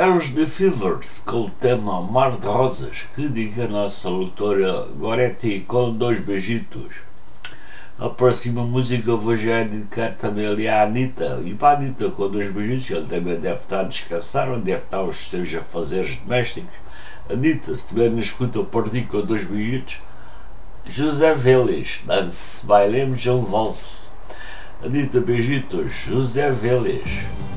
Eram os The Fevers com o tema Mar de Rosas, que diga a nossa doutora Goretti com dois beijitos. A próxima música eu vou já dedicar também ali à Anitta, e para a Anitta com dois beijitos, ele também deve estar a descansar, ou deve estar aos seus afazeres domésticos. Anitta, se estiver na escuta por ti com dois beijitos, José Vélez, dance, bailemos um valse. Anitta, beijitos, José Vélez.